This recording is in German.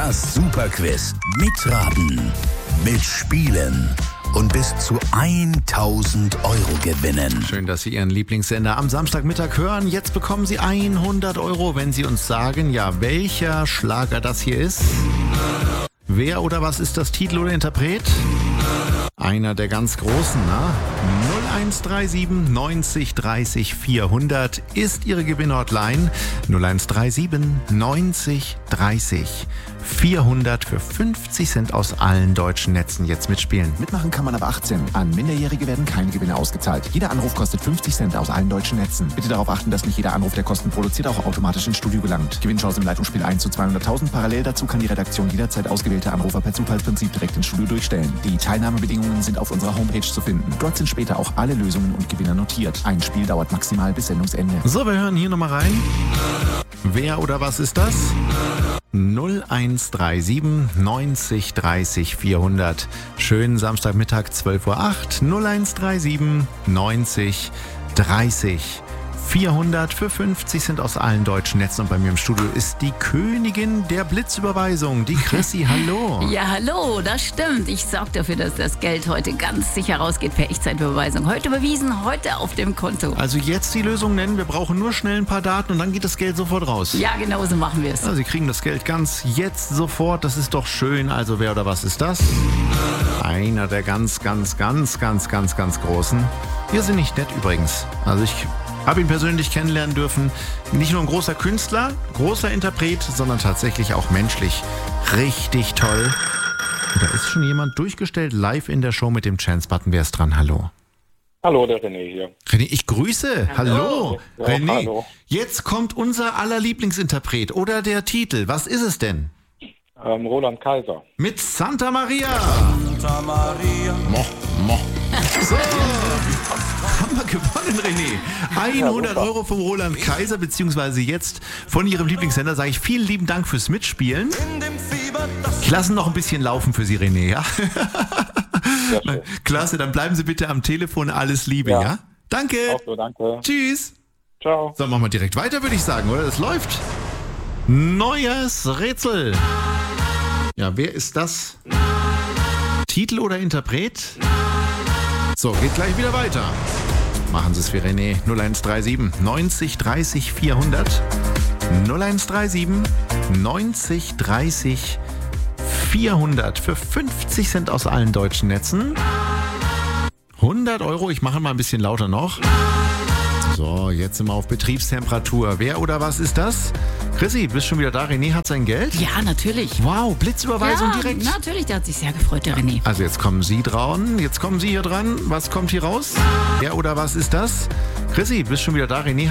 Das Superquiz. Mitraten, mitspielen und bis zu 1000 Euro gewinnen. Schön, dass Sie Ihren Lieblingssender am Samstagmittag hören. Jetzt bekommen Sie 100 Euro, wenn Sie uns sagen, ja, welcher Schlager das hier ist. Wer oder was ist das Titel oder Interpret? Einer der ganz Großen, na? 0137 90 30 400 ist Ihre Gewinnhotline. 0137 90 30 400 für 50 Cent aus allen deutschen Netzen jetzt mitspielen. Mitmachen kann man ab 18. An Minderjährige werden keine Gewinne ausgezahlt. Jeder Anruf kostet 50 Cent aus allen deutschen Netzen. Bitte darauf achten, dass nicht jeder Anruf, der Kosten produziert, auch automatisch ins Studio gelangt. Gewinnchance im Leitungsspiel 1 zu 200.000. Parallel dazu kann die Redaktion jederzeit ausgewählte Anrufer per Zufallsprinzip direkt ins Studio durchstellen. Die Teilnahmebedingungen sind auf unserer Homepage zu finden. Dort sind später auch alle Lösungen und Gewinner notiert. Ein Spiel dauert maximal bis Sendungsende. So, wir hören hier nochmal rein. Wer oder was ist das? 0137 90 30 400. Schönen Samstagmittag 12:08 Uhr. 0137 90 30 400 für 50 sind aus allen deutschen Netzen. Und bei mir im Studio ist die Königin der Blitzüberweisung, die Chrissy. Hallo. Ja, hallo, das stimmt. Ich sorge dafür, dass das Geld heute ganz sicher rausgeht per Echtzeitüberweisung. Heute überwiesen, heute auf dem Konto. Also jetzt die Lösung nennen. Wir brauchen nur schnell ein paar Daten und dann geht das Geld sofort raus. Ja, genau so machen wir es. Also Sie kriegen das Geld ganz jetzt sofort. Das ist doch schön. Also wer oder was ist das? Einer der ganz Großen. Wir sind nicht nett übrigens. Also ich habe ihn persönlich kennenlernen dürfen. Nicht nur ein großer Künstler, großer Interpret, sondern tatsächlich auch menschlich. Richtig toll. Und da ist schon jemand durchgestellt, live in der Show mit dem Chance-Button. Wer ist dran? Hallo. Hallo, der René hier. René, ich grüße. Hallo. Ja, René, hallo. Jetzt kommt unser aller Lieblingsinterpret oder der Titel. Was ist es denn? Roland Kaiser. Mit Santa Maria. Santa Maria. Mo. So. Haben wir gewonnen, René. 100 Euro vom Roland Kaiser, beziehungsweise jetzt von Ihrem Lieblingssender, sage ich vielen lieben Dank fürs Mitspielen. Ich lasse noch ein bisschen laufen für Sie, René, ja? Klasse, dann bleiben Sie bitte am Telefon. Alles Liebe, ja? Danke. Auch so, danke. Tschüss. Ciao. So, machen wir direkt weiter, würde ich sagen, oder? Das läuft. Neues Rätsel. Ja, wer ist das? Titel oder Interpret? So, geht gleich wieder weiter. Machen Sie es für René. 0137 90 30 400. 0137 90 30 400 für 50 Cent aus allen deutschen Netzen. 100 Euro, ich mache mal ein bisschen lauter noch. So, jetzt sind wir auf Betriebstemperatur. Wer oder was ist das? Chrissy, bist schon wieder da? René hat sein Geld? Ja, natürlich. Wow, Blitzüberweisung direkt. Natürlich, der hat sich sehr gefreut, der René. Also jetzt kommen Sie dran. Jetzt kommen Sie hier dran. Was kommt hier raus? Wer oder was ist das? Chrissy, bist schon wieder da? René